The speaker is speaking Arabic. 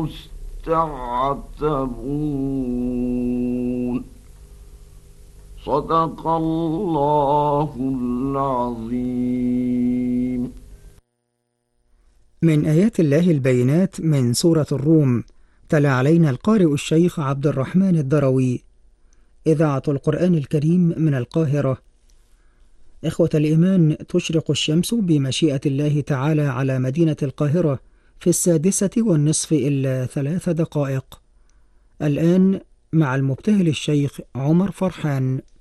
يستعتبون. صدق الله العظيم. من آيات الله البينات من سورة الروم. تلا علينا القارئ الشيخ عبد الرحمن الدروي. إذاعة القرآن الكريم من القاهرة. إخوة الإيمان، تشرق الشمس بمشيئة الله تعالى على مدينة القاهرة في 6:06 إلا 3 دقائق. الآن مع المبتهل الشيخ عمر فرحان.